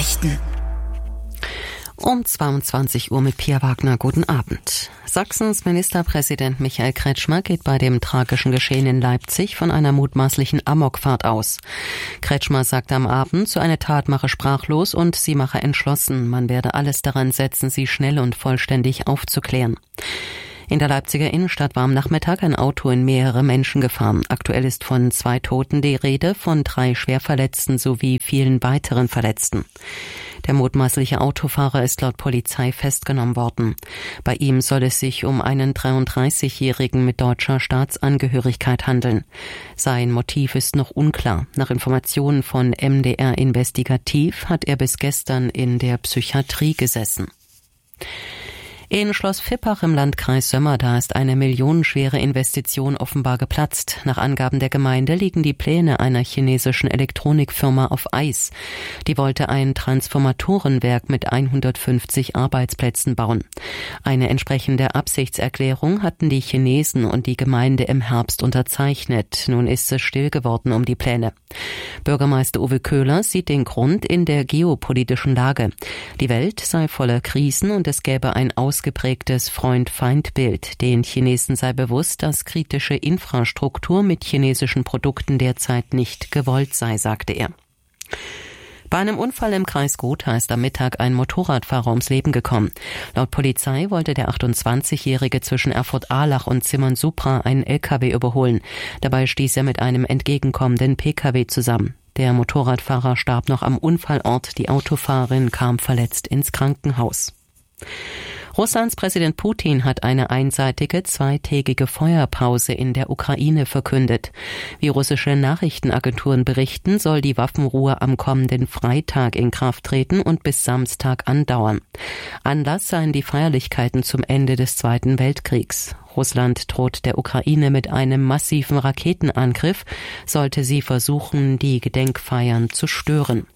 Nachrichten. Um 22 Uhr mit Pia Wagner. Guten Abend. Sachsens Ministerpräsident Michael Kretschmer geht bei dem tragischen Geschehen in Leipzig von einer mutmaßlichen Amokfahrt aus. Kretschmer sagte am Abend, so eine Tat mache sprachlos und sie mache entschlossen. Man werde alles daran setzen, sie schnell und vollständig aufzuklären. In der Leipziger Innenstadt war am Nachmittag ein Auto in mehrere Menschen gefahren. Aktuell ist von 2 Toten die Rede, von 3 Schwerverletzten sowie vielen weiteren Verletzten. Der mutmaßliche Autofahrer ist laut Polizei festgenommen worden. Bei ihm soll es sich um einen 33-Jährigen mit deutscher Staatsangehörigkeit handeln. Sein Motiv ist noch unklar. Nach Informationen von MDR Investigativ hat er bis gestern in der Psychiatrie gesessen. In Schloss Vippach im Landkreis Sömmerda ist eine millionenschwere Investition offenbar geplatzt. Nach Angaben der Gemeinde liegen die Pläne einer chinesischen Elektronikfirma auf Eis. Die wollte ein Transformatorenwerk mit 150 Arbeitsplätzen bauen. Eine entsprechende Absichtserklärung hatten die Chinesen und die Gemeinde im Herbst unterzeichnet. Nun ist es still geworden um die Pläne. Bürgermeister Uwe Köhler sieht den Grund in der geopolitischen Lage. Die Welt sei voller Krisen und es gäbe ein ausgeprägtes Freund-Feind-Bild. Den Chinesen sei bewusst, dass kritische Infrastruktur mit chinesischen Produkten derzeit nicht gewollt sei, sagte er. Bei einem Unfall im Kreis Gotha ist am Mittag ein Motorradfahrer ums Leben gekommen. Laut Polizei wollte der 28-Jährige zwischen Erfurt-Ahlach und Zimmern-Supra einen LKW überholen. Dabei stieß er mit einem entgegenkommenden PKW zusammen. Der Motorradfahrer starb noch am Unfallort. Die Autofahrerin kam verletzt ins Krankenhaus. Russlands Präsident Putin hat eine einseitige 2-tägige Feuerpause in der Ukraine verkündet. Wie russische Nachrichtenagenturen berichten, soll die Waffenruhe am kommenden Freitag in Kraft treten und bis Samstag andauern. Anlass seien die Feierlichkeiten zum Ende des Zweiten Weltkriegs. Russland droht der Ukraine mit einem massiven Raketenangriff, sollte sie versuchen, die Gedenkfeiern zu stören.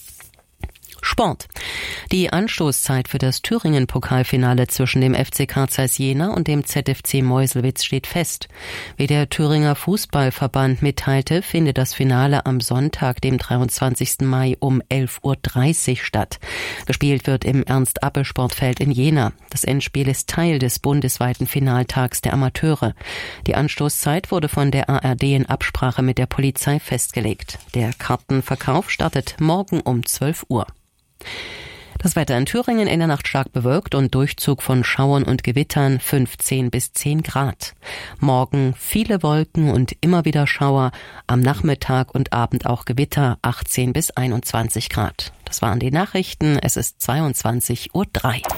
Sport. Die Anstoßzeit für das Thüringen-Pokalfinale zwischen dem FC Carl Zeiss Jena und dem ZFC Meuselwitz steht fest. Wie der Thüringer Fußballverband mitteilte, findet das Finale am Sonntag, dem 23. Mai um 11.30 Uhr statt. Gespielt wird im Ernst-Abbe-Sportfeld in Jena. Das Endspiel ist Teil des bundesweiten Finaltags der Amateure. Die Anstoßzeit wurde von der ARD in Absprache mit der Polizei festgelegt. Der Kartenverkauf startet morgen um 12 Uhr. Das Wetter in Thüringen in der Nacht stark bewölkt und Durchzug von Schauern und Gewittern 15 bis 10 Grad. Morgen viele Wolken und immer wieder Schauer, am Nachmittag und Abend auch Gewitter 18 bis 21 Grad. Das waren die Nachrichten, es ist 22.03 Uhr.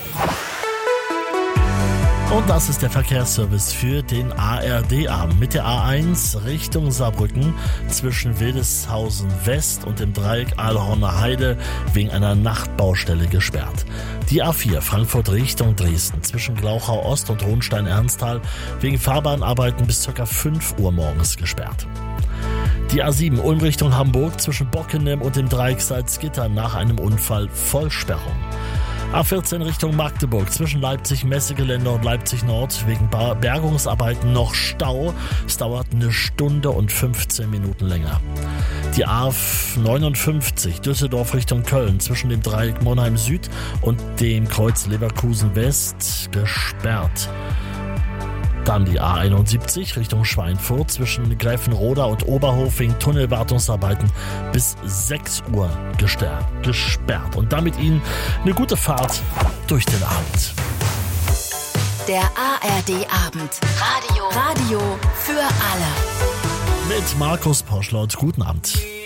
Und das ist der Verkehrsservice für den ARD-Abend mit der A1 Richtung Saarbrücken zwischen Wildeshausen West und dem Dreieck Aalhorner Heide wegen einer Nachtbaustelle gesperrt. Die A4 Frankfurt Richtung Dresden zwischen Glauchau Ost und Hohenstein-Ernsthal wegen Fahrbahnarbeiten bis ca. 5 Uhr morgens gesperrt. Die A7 Ulm Richtung Hamburg zwischen Bockenem und dem Dreieck Salzgitter nach einem Unfall Vollsperrung. A14 Richtung Magdeburg zwischen Leipzig-Messegelände und Leipzig-Nord wegen Bergungsarbeiten noch Stau. Es dauert 1 Stunde und 15 Minuten länger. Die A59 Düsseldorf Richtung Köln zwischen dem Dreieck Monheim Süd und dem Kreuz Leverkusen West gesperrt. Dann die A71 Richtung Schweinfurt zwischen Greifenroda und Oberhof wegen Tunnelwartungsarbeiten bis 6 Uhr gesperrt. Und damit Ihnen eine gute Fahrt durch den Abend. Der ARD-Abend. Radio für alle. Mit Markus Poschlott. Guten Abend.